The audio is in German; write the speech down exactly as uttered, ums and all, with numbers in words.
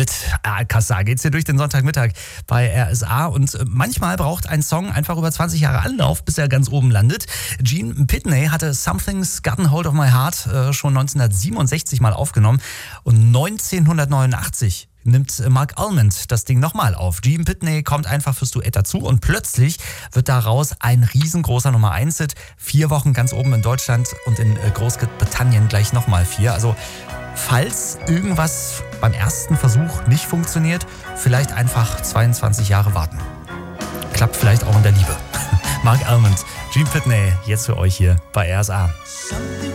Mit Alcázar geht's hier durch den Sonntagmittag bei R S A und manchmal braucht ein Song einfach über zwanzig Jahre Anlauf, bis er ganz oben landet. Gene Pitney hatte Something's Gotten Hold of My Heart äh, schon neunzehnhundertsiebenundsechzig mal aufgenommen und neunzehnhundertneunundachtzig nimmt Mark Almond das Ding nochmal auf. Gene Pitney kommt einfach fürs Duett dazu und plötzlich wird daraus ein riesengroßer Nummer eins Hit. Vier Wochen ganz oben in Deutschland und in Großbritannien gleich nochmal vier. Also falls irgendwas beim ersten Versuch nicht funktioniert, vielleicht einfach zweiundzwanzig Jahre warten. Klappt vielleicht auch in der Liebe. Mark Almond, Gene Pitney, jetzt für euch hier bei R S A.